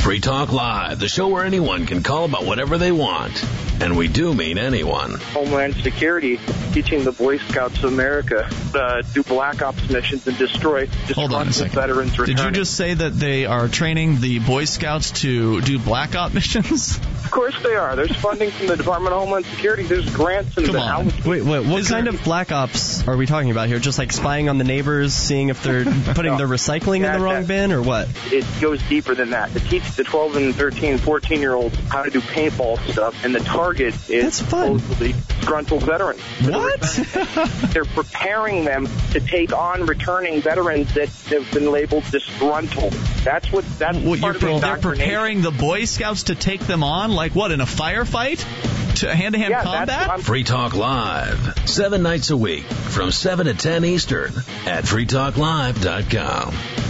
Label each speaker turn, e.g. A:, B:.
A: Free Talk Live, the show where anyone can call about whatever they want. And we do mean anyone.
B: Homeland Security teaching the Boy Scouts of America to do black ops missions and destroy disgruntled veterans returning.
C: Did you just say that they are training the Boy Scouts to do black op missions?
B: Of course they are. There's funding from the Department of Homeland Security. There's grants and
D: Wait, what kind of black ops are we talking about here? Just like spying on the neighbors, seeing if they're putting their recycling in the wrong bin, or what?
B: It goes deeper than that. To teach the 12 and 13, 14-year-olds how to do paintball stuff, and the target is supposedly disgruntled veterans.
D: What?
B: They're preparing them to take on returning veterans that have been labeled disgruntled. That's part of the indoctrination.
C: They're preparing the Boy Scouts to take them on? Like what, in a firefight? To hand-to-hand combat?
A: Free Talk Live, 7 nights a week from 7 to 10 Eastern at freetalklive.com.